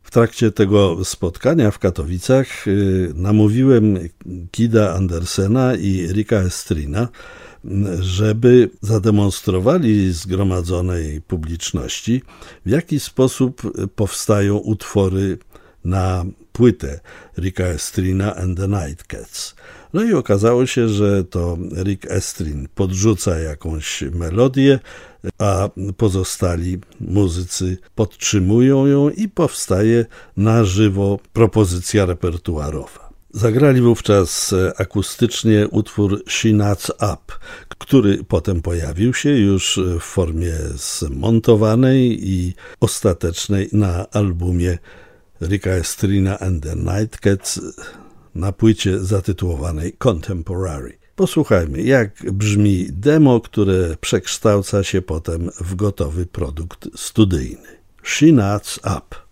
W trakcie tego spotkania w Katowicach namówiłem Kida Andersena i Ricka Estrina, żeby zademonstrowali zgromadzonej publiczności, w jaki sposób powstają utwory na płytę Ricka Estrina and the Nightcats. No i okazało się, że to Rick Estrin podrzuca jakąś melodię, a pozostali muzycy podtrzymują ją i powstaje na żywo propozycja repertuarowa. Zagrali wówczas akustycznie utwór She Nuts Up, który potem pojawił się już w formie zmontowanej i ostatecznej na albumie Ricka Estrina and the Nightcats na płycie zatytułowanej Contemporary. Posłuchajmy, jak brzmi demo, które przekształca się potem w gotowy produkt studyjny. She Nuts Up.